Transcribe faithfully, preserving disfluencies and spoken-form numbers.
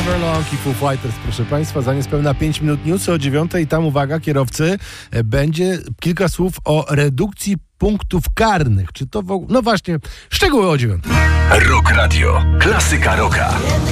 Everlong i Foo Fighters, proszę Państwa. Za niespełna pięć minut newsy o dziewiątej. Tam, uwaga, kierowcy, będzie kilka słów o redukcji punktów karnych. Czy to w ogóle... No właśnie, szczegóły o dziewiątej. Rock Radio. Klasyka rocka.